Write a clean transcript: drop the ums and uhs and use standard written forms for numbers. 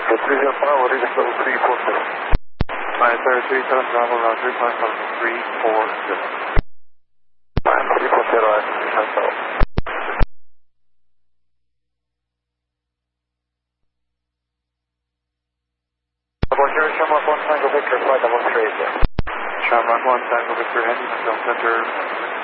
what is level 340? Flight 37 Bravo, Roger, climb level 340. 340, Bonjour, Shamrock 1 Tango Victor, flight level 380. Shamrock 1 Tango Victor, engine film center.